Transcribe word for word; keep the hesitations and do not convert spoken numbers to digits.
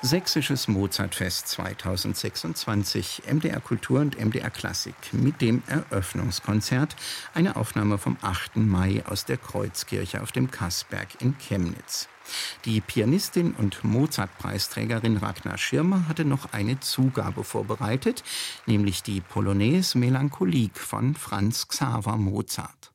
Sächsisches Mozartfest zweitausendsechsundzwanzig, M D R Kultur und M D R Klassik mit dem Eröffnungskonzert, eine Aufnahme vom achten Mai aus der Kreuzkirche auf dem Kaßberg in Chemnitz. Die Pianistin und Mozart-Preisträgerin Ragnar Schirmer hatte noch eine Zugabe vorbereitet, nämlich die Polonaise Melancholique von Franz Xaver Mozart.